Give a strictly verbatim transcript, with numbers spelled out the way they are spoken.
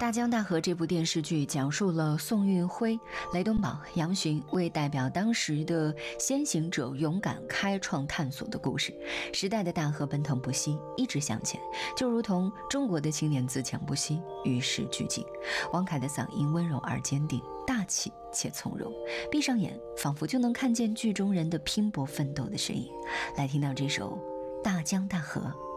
大江大河》这部电视剧讲述了宋运辉、雷东宝、杨巡为代表当时的先行者勇敢开创探索的故事。时代的大河奔腾不息，一直向前，就如同中国的青年自强不息，与时俱进。王凯的嗓音温柔而坚定，大气且从容，闭上眼仿佛就能看见剧中人的拼搏奋斗的身影。来听到这首《大江大河》。